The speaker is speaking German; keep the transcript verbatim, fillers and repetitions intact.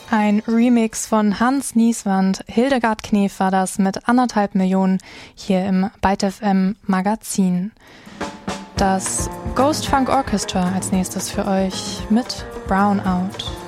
Ein Remix von Hans Nieswand. Hildegard Knef war das mit anderthalb Millionen hier im Byte F M Magazin. Das Ghost Funk Orchestra als nächstes für euch mit Brownout.